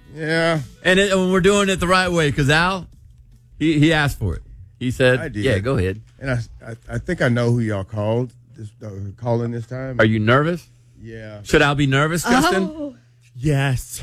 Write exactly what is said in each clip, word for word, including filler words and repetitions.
Yeah. And, it, and we're doing it the right way because Al, he, he asked for it. He said, I did. yeah, go ahead. And I, I, I think I know who y'all called, this, uh, calling this time. Are you nervous? Yeah. Should Al be nervous, Justin? Oh. Yes.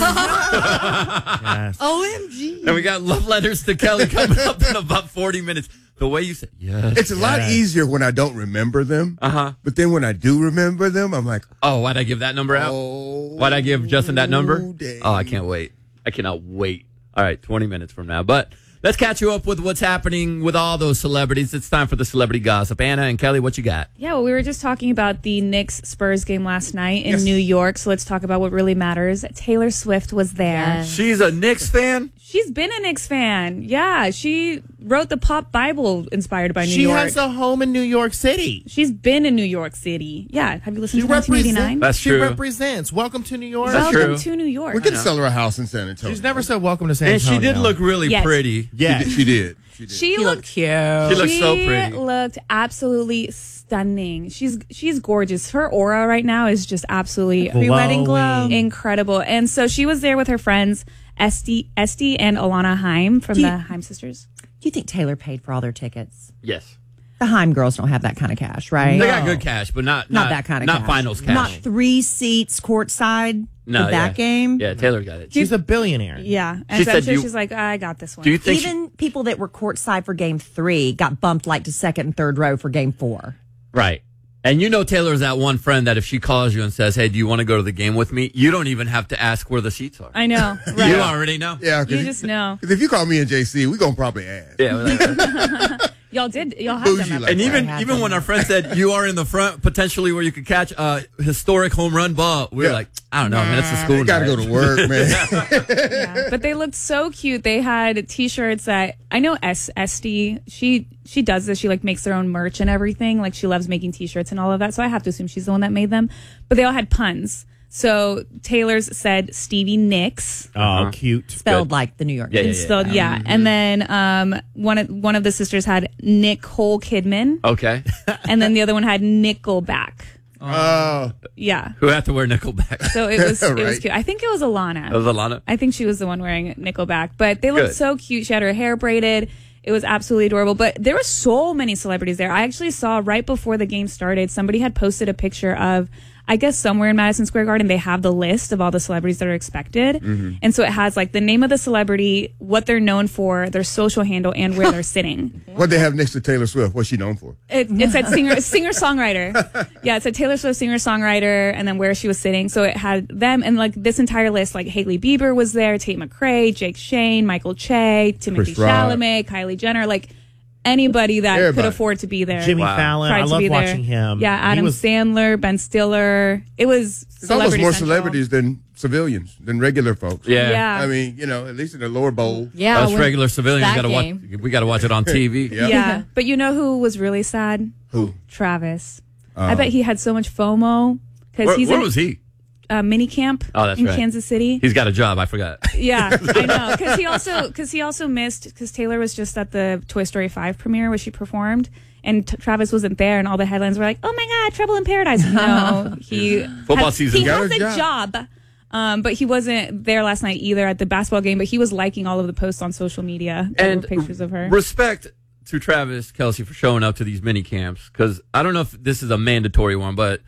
Yes. O M G. And we got love letters to Kelly coming up in about forty minutes. The way you said, yes. It's a lot Yes. easier when I don't remember them. Uh-huh. But then when I do remember them, I'm like, Oh, why'd I give that number out? oh. Why'd I give Justin that number? dang. Oh, I can't wait. I cannot wait. All right, twenty minutes from now. But let's catch you up with what's happening with all those celebrities. It's time for the celebrity gossip. Anna and Kelly, what you got? Yeah, well, we were just talking about the Knicks-Spurs game last night in Yes. New York, so let's talk about what really matters. Taylor Swift was there. Yes. She's a Knicks fan? She's been a Knicks fan. Yeah, she wrote the pop Bible inspired by New She York. has a home in New York City. She's been in New York City. Yeah, have you listened She to nineteen eighty-nine? represents. That's she true. represents. Welcome to New York. That's Welcome true. to New York. We can sell her a house in San Antonio. She's never said welcome to San And she Antonio. did look really Yes. pretty. Yeah. She did. She did. She did. She He looked looked cute. She looked so pretty. She looked absolutely stunning. She's she's gorgeous. Her aura right now is just absolutely Pre-wedding glow. incredible. And so she was there with her friends Esty, Esty and Alana Haim from Do you- the Haim sisters. Do you think Taylor paid for all their tickets? Yes. The Haim girls don't have that kind of cash, right? They got good cash, but not Not, not, that kind of not cash. finals cash. Not three seats courtside no, for that yeah. game. Yeah, Taylor got it. She's a billionaire. Yeah. And She so I'm said sure you- she's like, I got this one. Do you think she- Even people that were courtside for game three got bumped like to second and third row for game four. Right. And you know Taylor's that one friend that if she calls you and says, hey, do you want to go to the game with me? You don't even have to ask where the seats are. I know. Right. You already know. Yeah, You just know. Because if you call me and J C, we gonna probably ask. Yeah. well, Y'all did. Y'all have Bougie them. like and that. even have even them. when our friend said you are in the front, potentially where you could catch a historic home run ball, we were Yeah. like, I don't know, man, it's a school You gotta night. go to work, man. Yeah. But they looked so cute. They had T-shirts that I know. S Esty, she she does this. She like makes their own merch and everything. Like she loves making T-shirts and all of that. So I have to assume she's the one that made them. But they all had puns. So Taylor's said Stevie Nicks. Oh, cute. Spelled Good. like the New York. Yeah, yeah, And spelled, yeah. And then um, one of one of the sisters had Nicole Kidman, Okay. and then the other one had Nickelback. Oh, Yeah. Who had to wear Nickelback? So it was it was Right. cute. I think it was Alana. That was Alana. I think she was the one wearing Nickelback, but they looked Good. so cute. She had her hair braided. It was absolutely adorable. But there were so many celebrities there. I actually saw right before the game started, somebody had posted a picture of, I guess somewhere in Madison Square Garden, they have the list of all the celebrities that are expected. Mm-hmm. And so it has like the name of the celebrity, what they're known for, their social handle, and where they're sitting. what they have next to Taylor Swift? What's she known for? It, it said singer, singer songwriter. Yeah, it said Taylor Swift singer songwriter, and then where she was sitting. So it had them, and like this entire list, like Hailey Bieber was there, Tate McRae, Jake Shane, Michael Che, Timothy Chris Rock. Chalamet, Kylie Jenner, like anybody that Everybody. could afford to be there. Jimmy Wow. Fallon. tried I to love be there. watching him. Yeah, He Adam was- Sandler, Ben Stiller. It was It's almost celebrity more central. celebrities than civilians, than regular folks. Yeah. Yeah. I mean, you know, at least in the lower bowl. Yeah. Us when- regular civilians that got to watch. game. We got to watch it on T V. Yeah. Yeah, but you know who was really sad? Who? Travis. I bet he had so much FOMO because Where, he's where in was he? uh, mini camp Oh, that's in right. Kansas City. He's got a job. I forgot. Yeah, I know. Because he also because he also missed because Taylor was just at the Toy Story five premiere where she performed, and t- Travis wasn't there, and all the headlines were like, "Oh my God, Trouble in Paradise!" No, he Football has, season. He Got has a a job. job. Um, but he wasn't there last night either at the basketball game. But he was liking all of the posts on social media that And were pictures of her. respect to Travis Kelce for showing up to these mini camps because I don't know if this is a mandatory one, but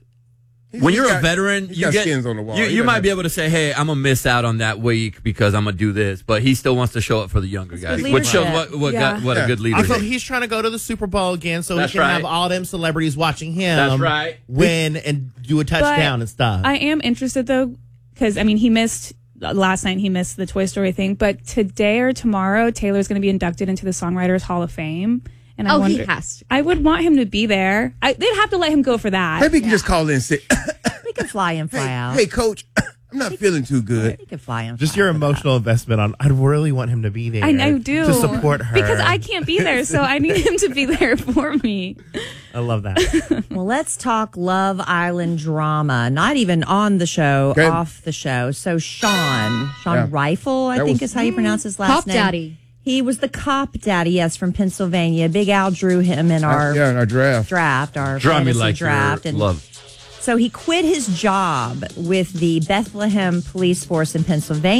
He's- when he's you're got- a veteran, he's you got get skins on the wall. you, He you doesn't might have- be able to say, "Hey, I'm gonna miss out on that week because I'm gonna do this," but he still wants to show up for the younger guys, good which shows leadership. what what, Yeah. got, what Yeah. a good leader Also, is. he's trying to go to the Super Bowl again so That's he can right. have all them celebrities watching him That's right. win and do a touchdown and stuff. I am interested though, because I mean, he missed last night. He missed the Toy Story thing, but today or tomorrow, Taylor's going to be inducted into the Songwriters Hall of Fame. And I Oh, wonder, he has to. I would want him to be there. I, they'd have to let him go for that. Maybe he can just call in and say, He can fly in, fly hey, out. hey, coach, I'm not feeling too good. He can fly in. Just fly your out. emotional investment on. I really want him to be there. I, I do to support her because I can't be there, so I need him to be there for me. I love that. Well, let's talk Love Island drama. Not even on the show, Okay. off the show. So Sean, Sean Yeah. Rifle, I That think was- is how you pronounce his last Cop name. Daddy. He was the cop daddy, yes, from Pennsylvania. Big Al drew him in our yeah, in our draft. draft, our Draw me fantasy like draft, your and love. so he quit his job with the Bethlehem Police Force in Pennsylvania.